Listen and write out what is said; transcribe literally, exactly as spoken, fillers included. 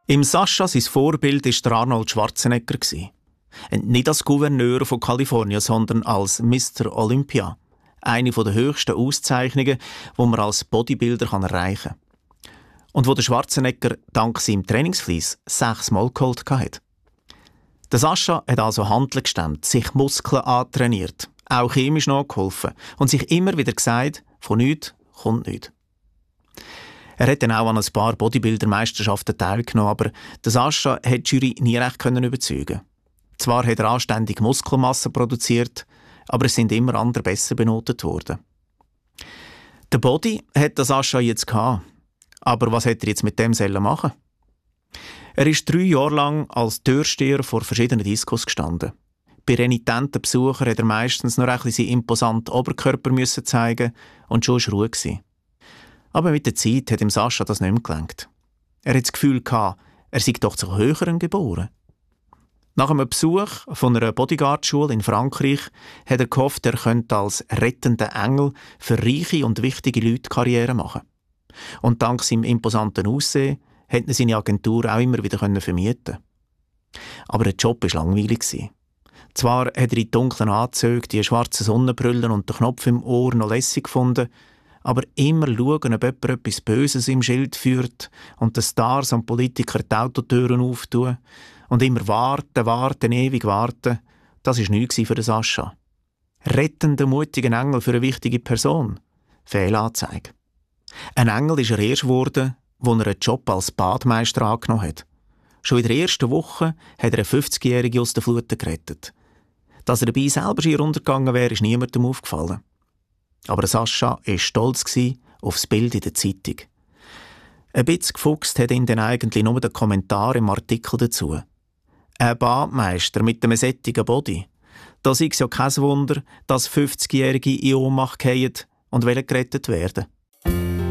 Im Sascha sein Vorbild war der Arnold Schwarzenegger. Nicht als Gouverneur von Kalifornien, sondern als Mister Olympia. Eine der höchsten Auszeichnungen, die man als Bodybuilder erreichen kann. Und wo der Schwarzenegger dank seinem Trainingsfleiss sechsmal geholt hat. Der Sascha hat also Handeln gestemmt, sich Muskeln antrainiert, auch chemisch nachgeholfen und sich immer wieder gesagt, von nichts kommt nichts. Er hat dann auch an ein paar Bodybuilder-Meisterschaften teilgenommen, aber der Sascha hat die Jury nie recht überzeugen. Zwar hat er anständig Muskelmasse produziert, aber es sind immer andere besser benotet worden. Der Body hat der Sascha jetzt gehabt. Aber was hätte er jetzt mit dem machen? Er ist drei Jahre lang als Türsteher vor verschiedenen Diskos gestanden. Bei renitenten Besuchern hat er meistens noch ein bisschen seinen imposanten Oberkörper müssen zeigen und schon war Ruhe gewesen. Aber mit der Zeit hat ihm Sascha das nicht mehr gelenkt. Er hat das Gefühl gehabt, er sei doch zu Höheren geboren. Nach einem Besuch von einer Bodyguard-Schule in Frankreich hat er gehofft, er könnte als rettender Engel für reiche und wichtige Leute Karriere machen. Und dank seinem imposanten Aussehen konnte er seine Agentur auch immer wieder vermieten. Aber der Job war langweilig. Zwar hat er in die dunklen Anzüge, die schwarzen Sonnenbrillen und den Knopf im Ohr noch lässig gefunden, aber immer schauen, ob jemand etwas Böses im Schild führt und den Stars und Politikern die Autotüren auftun und immer warten, warten, ewig warten, das war nichts für den Sascha. Rettender, mutiger Engel für eine wichtige Person. Fehlanzeige. Ein Engel ist er erst geworden, als er einen Job als Badmeister angenommen hat. Schon in der ersten Woche hat er eine fünfzigjährige aus der Flut gerettet. Dass er dabei selber schier untergegangen wäre, ist niemandem aufgefallen. Aber Sascha war stolz auf das Bild in der Zeitung. Ein bisschen gefuchst hat ihn dann eigentlich nur der Kommentar im Artikel dazu. Ein Badmeister mit einem sättigen Body. Da sei es ja kein Wunder, dass fünfzigjährige in Ohnmacht fallen und gerettet werden.